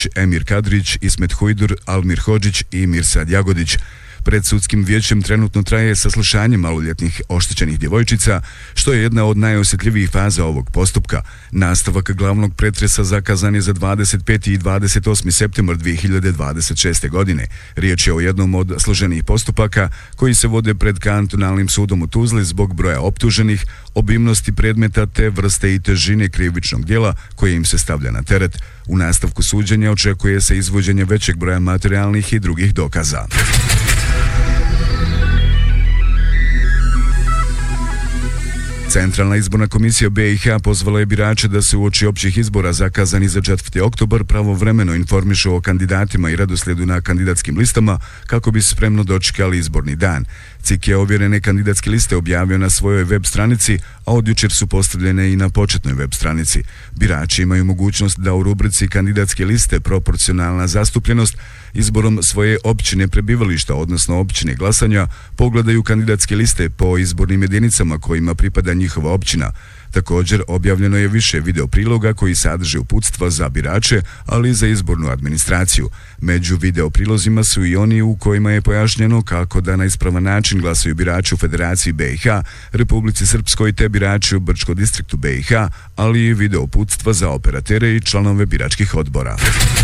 Emir Kadrić, Ismet Hujdur, Almir Hodžić i Mirsad Jagodić. Pred sudskim vijećem trenutno traje saslušanje maloljetnih oštećenih djevojčica, što je jedna od najosjetljivijih faza ovog postupka. Nastavak glavnog pretresa zakazan je za 25. i 28. septembar 2026. godine. Riječ je o jednom od složenijih postupaka koji se vode pred kantonalnim sudom u Tuzli zbog broja optuženih, obimnosti predmeta te vrste i težine krivičnog djela koje im se stavlja na teret. U nastavku suđenja očekuje se izvođenje većeg broja materijalnih i drugih dokaza. Centralna izborna komisija BiH pozvala je birače da se uoči općih izbora zakazani za 4. oktobar pravovremeno informišu o kandidatima i redoslijedu na kandidatskim listama kako bi spremno dočekali izborni dan. CIK je ovjerene kandidatske liste objavio na svojoj web stranici, a od jučer su postavljene i na početnoj web stranici. Birači imaju mogućnost da u rubrici kandidatske liste proporcionalna zastupljenost izborom svoje općine prebivališta, odnosno općine glasanja, pogledaju kandidatske liste po izbornim jedinicama kojima pripada njihova općina. Također, objavljeno je više video priloga koji sadrže uputstva za birače, ali i za izbornu administraciju. Među video prilozima su i oni u kojima je pojašnjeno kako da na ispravan način glasaju birači u Federaciji BiH, Republici Srpskoj te birači u Brčko distriktu BiH, ali i video uputstva za operatere i članove biračkih odbora.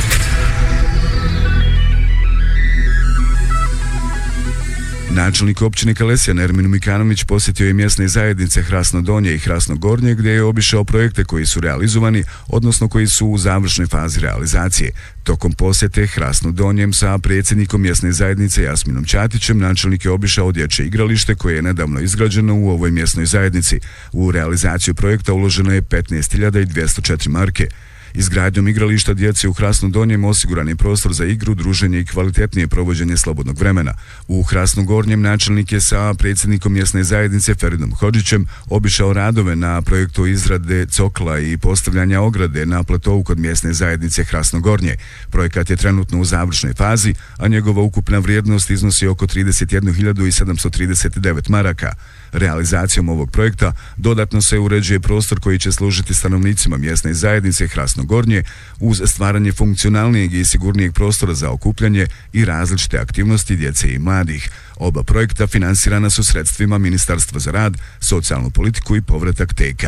Načelnik općine Kalesija Nermin Mikanović posjetio je mjesne zajednice Hrasno Donje i Hrasno Gornje gdje je obišao projekte koji su realizovani, odnosno koji su u završnoj fazi realizacije. Tokom posjete Hrasno Donjem sa predsjednikom mjesne zajednice Jasminom Ćatićem načelnik je obišao dječje igralište koje je nedavno izgrađeno u ovoj mjesnoj zajednici. U realizaciju projekta uloženo je 15.204 marke. Izgradnjom igrališta djece u Hrasnom Donjem osiguran je prostor za igru, druženje i kvalitetnije provođenje slobodnog vremena. U Hrasnom Gornjem načelnik je sa predsjednikom mjesne zajednice Feridom Hodžićem obišao radove na projektu izrade cokla i postavljanja ograde na platovu kod mjesne zajednice Hrasno Gornje. Projekat je trenutno u završnoj fazi, a njegova ukupna vrijednost iznosi oko 31.739 maraka. Realizacijom ovog projekta dodatno se uređuje prostor koji će služiti stanovnicima mjesne zajednice Hrasno Gornje uz stvaranje funkcionalnijeg i sigurnijeg prostora za okupljanje i različite aktivnosti djece i mladih. Oba projekta finansirana su sredstvima Ministarstva za rad, socijalnu politiku i povratak TK.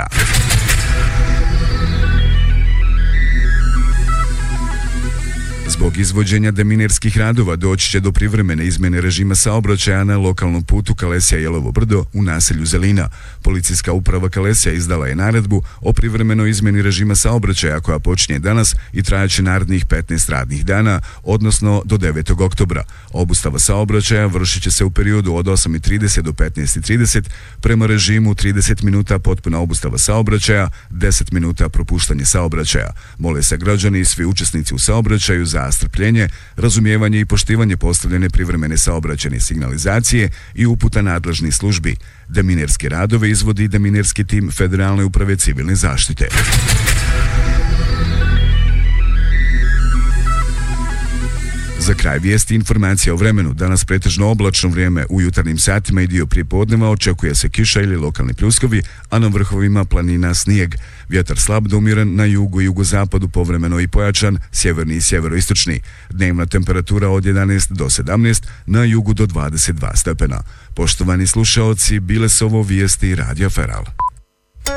Zbog izvođenja deminerskih radova doći će do privremene izmjene režima saobraćaja na lokalnom putu Kalesija-Jelovo brdo u naselju Zelina. Policijska uprava Kalesija izdala je naredbu o privremenoj izmjeni režima saobraćaja koja počinje danas i trajaće narednih 15 radnih dana, odnosno do 9. oktobra. Obustava saobraćaja vršit će se u periodu od 8:30 do 15:30 prema režimu 30 minuta potpuna obustava saobraćaja, 10 minuta propuštanje saobraćaja. Mole se građani i svi učesnici u saobraćaju za strpljenje, razumijevanje i poštivanje postavljene privremene saobraćajne signalizacije i uputa nadležnih službi. Deminerske radove izvodi deminerski tim Federalne uprave civilne zaštite. Za kraj vijesti informacija o vremenu. Danas pretežno oblačno vrijeme, u jutarnjim satima i dio prijepodneva očekuje se kiša ili lokalni pljuskovi, a na vrhovima planina snijeg. Vjetar slab do umiren, na jugu i jugozapadu povremeno i pojačan, sjeverni i sjeveroistočni. Dnevna temperatura od 11 do 17, na jugu do 22 stepena. Poštovani slušaoci, bile su ovo vijesti Radio Feral.